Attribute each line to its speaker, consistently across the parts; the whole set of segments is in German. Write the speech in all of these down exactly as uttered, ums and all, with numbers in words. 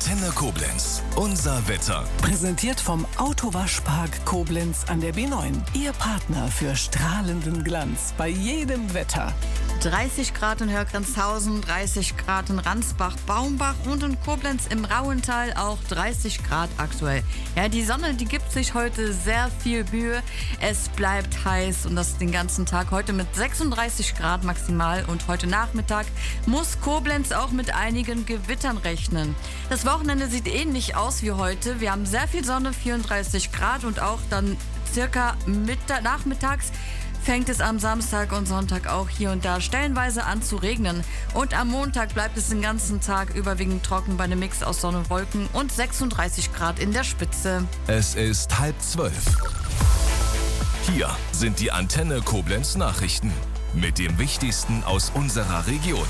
Speaker 1: Antenne Koblenz. Unser Wetter.
Speaker 2: Präsentiert vom Autowaschpark Koblenz an der B neun. Ihr Partner für strahlenden Glanz bei jedem Wetter.
Speaker 3: dreißig Grad in Hörgrenzhausen, dreißig Grad in Ransbach, Baumbach und in Koblenz im Rauental auch dreißig Grad aktuell. Ja, die Sonne, die gibt sich heute sehr viel Mühe. Es bleibt heiß und das den ganzen Tag. Heute mit sechsunddreißig Grad maximal und heute Nachmittag muss Koblenz auch mit einigen Gewittern rechnen. Das Wochenende sieht ähnlich aus wie heute. Wir haben sehr viel Sonne, vierunddreißig Grad und auch dann circa Mittag, nachmittags fängt es am Samstag und Sonntag auch hier und da stellenweise an zu regnen. Und am Montag bleibt es den ganzen Tag überwiegend trocken bei einem Mix aus Sonne und Wolken und sechsunddreißig Grad in der Spitze.
Speaker 1: Es ist halb zwölf. Hier sind die Antenne Koblenz Nachrichten mit dem Wichtigsten aus unserer Region.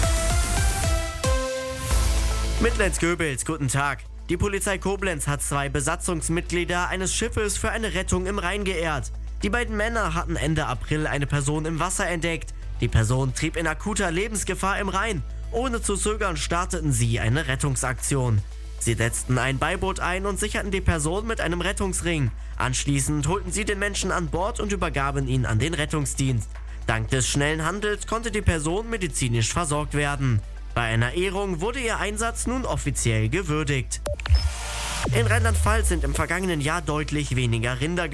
Speaker 4: Mitleids-Göbels, guten Tag. Die Polizei Koblenz hat zwei Besatzungsmitglieder eines Schiffes für eine Rettung im Rhein geehrt. Die beiden Männer hatten Ende April eine Person im Wasser entdeckt. Die Person trieb in akuter Lebensgefahr im Rhein. Ohne zu zögern starteten sie eine Rettungsaktion. Sie setzten ein Beiboot ein und sicherten die Person mit einem Rettungsring. Anschließend holten sie den Menschen an Bord und übergaben ihn an den Rettungsdienst. Dank des schnellen Handels konnte die Person medizinisch versorgt werden. Bei einer Ehrung wurde ihr Einsatz nun offiziell gewürdigt. In Rheinland-Pfalz sind im vergangenen Jahr deutlich weniger Rinder